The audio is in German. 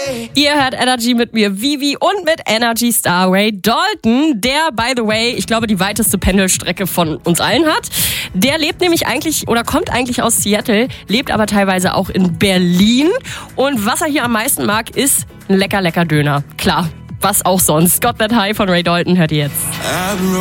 Ihr hört Energy mit mir, Vivi, und mit Energy Star Ray Dalton, der, by the way, ich glaube, die weiteste Pendelstrecke von uns allen hat. Der lebt nämlich eigentlich oder kommt eigentlich aus Seattle, lebt aber teilweise auch in Berlin. Und was er hier am meisten mag, ist ein lecker Döner. Klar, was auch sonst. Got That High von Ray Dalton hört ihr jetzt.